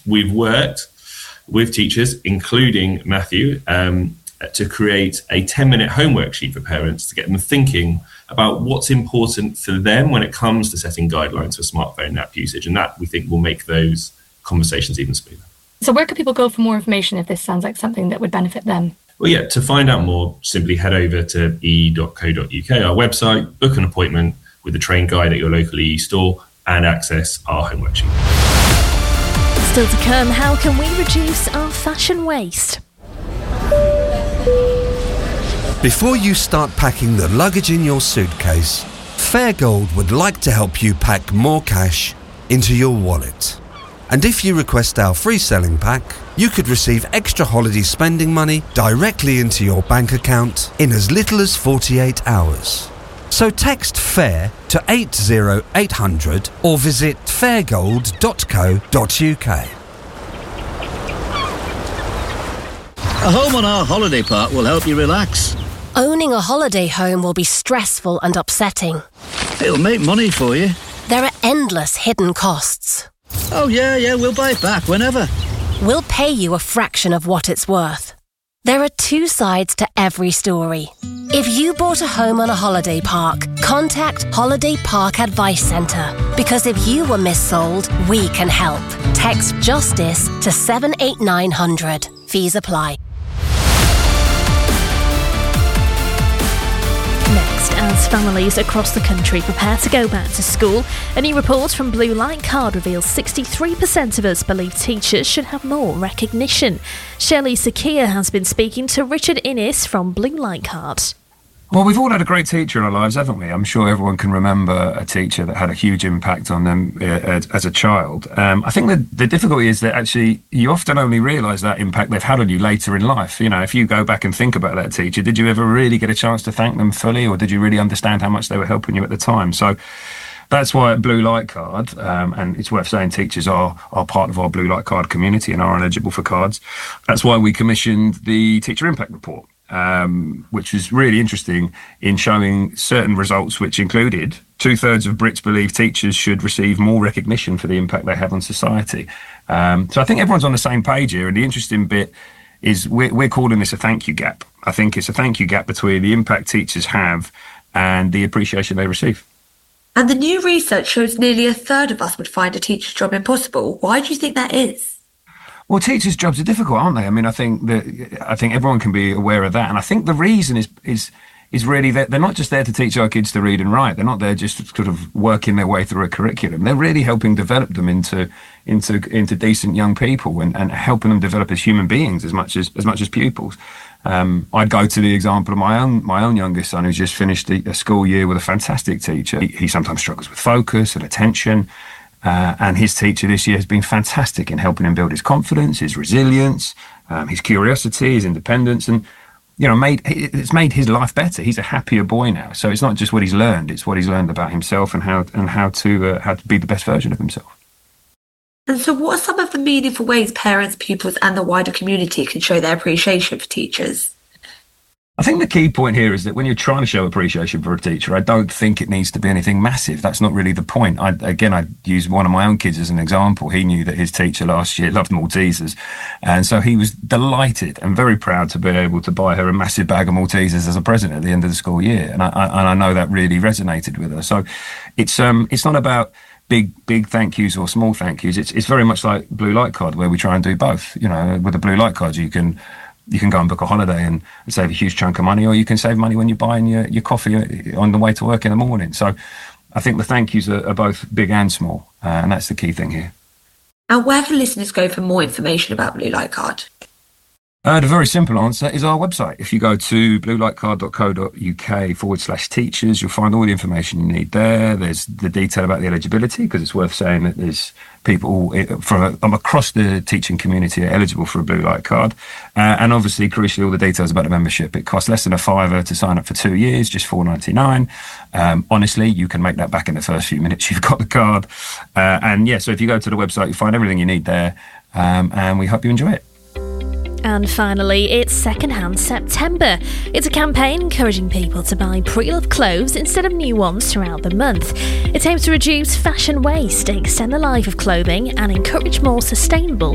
we've worked with teachers, including Matthew, to create a 10-minute homework sheet for parents to get them thinking about what's important for them when it comes to setting guidelines for smartphone and app usage. And that, we think, will make those conversations even smoother. So where can people go for more information if this sounds like something that would benefit them? Well, yeah, to find out more, simply head over to e.co.uk, our website, book an appointment with a trained guide at your local EE store and access our homework sheet. Still to come, how can we reduce our fashion waste? Before you start packing the luggage in your suitcase, Fairgold would like to help you pack more cash into your wallet. And if you request our free selling pack, you could receive extra holiday spending money directly into your bank account in as little as 48 hours. So text FAIR to 80800 or visit fairgold.co.uk. A home on our holiday park will help you relax. Owning a holiday home will be stressful and upsetting. It'll make money for you. There are endless hidden costs. Oh, yeah, we'll buy it back whenever. We'll pay you a fraction of what it's worth. There are two sides to every story. If you bought a home on a holiday park, contact Holiday Park Advice Centre. Because if you were missold, we can help. Text JUSTICE to 78900. Fees apply. Next, as families across the country prepare to go back to school, a new report from Blue Light Card reveals 63% of us believe teachers should have more recognition. Shelley Sakia has been speaking to Richard Innes from Blue Light Card. Well, we've all had a great teacher in our lives, haven't we? I'm sure everyone can remember a teacher that had a huge impact on them as a child. I think the difficulty is that actually you often only realise that impact they've had on you later in life. You know, if you go back and think about that teacher, did you ever really get a chance to thank them fully, or did you really understand how much they were helping you at the time? So that's why at Blue Light Card, and it's worth saying teachers are part of our Blue Light Card community and are eligible for cards. That's why we commissioned the Teacher Impact Report. Which was really interesting in showing certain results, which included 2/3 of Brits believe teachers should receive more recognition for the impact they have on society. So I think everyone's on the same page here, and the interesting bit is we're calling this a thank you gap. I think it's a thank you gap between the impact teachers have and the appreciation they receive. And the new research shows nearly 1/3 of us would find a teacher's job impossible. Why do you think that is? Well, teachers' jobs are difficult, aren't they? I mean, I think everyone can be aware of that, and I think the reason is really that they're not just there to teach our kids to read and write. They're not there just to sort of working their way through a curriculum. They're really helping develop them into decent young people and helping them develop as human beings as much as pupils. I'd go to the example of my own youngest son, who's just finished a school year with a fantastic teacher. He sometimes struggles with focus and attention. And his teacher this year has been fantastic in helping him build his confidence, his resilience, his curiosity, his independence, and it's made his life better. He's a happier boy now. So it's not just what he's learned; it's what he's learned about himself and how to be the best version of himself. And so, what are some of the meaningful ways parents, pupils, and the wider community can show their appreciation for teachers? I think the key point here is that when you're trying to show appreciation for a teacher, I don't think it needs to be anything massive. That's not really the point. I'd use one of my own kids as an example. He knew that his teacher last year loved Maltesers. And so he was delighted and very proud to be able to buy her a massive bag of Maltesers as a present at the end of the school year. And I know that really resonated with her. So it's not about big thank yous or small thank yous. It's very much like Blue Light Card, where we try and do both. You know, with a Blue Light Card, you can go and book a holiday and save a huge chunk of money, or you can save money when you're buying your coffee on the way to work in the morning. So I think the thank yous are both big and small, and that's the key thing here. And where can listeners go for more information about Blue Light Card? The very simple answer is our website. If you go to bluelightcard.co.uk/teachers, you'll find all the information you need there. There's the detail about the eligibility, because it's worth saying that there's people from across the teaching community are eligible for a Blue Light Card. And obviously, crucially, all the details about the membership. It costs less than a £5 to sign up for 2 years, just £4.99. Honestly, you can make that back in the first few minutes you've got the card. So if you go to the website, you'll find everything you need there. And we hope you enjoy it. And finally, it's Secondhand September. It's a campaign encouraging people to buy pre-loved clothes instead of new ones throughout the month. It aims to reduce fashion waste, extend the life of clothing, and encourage more sustainable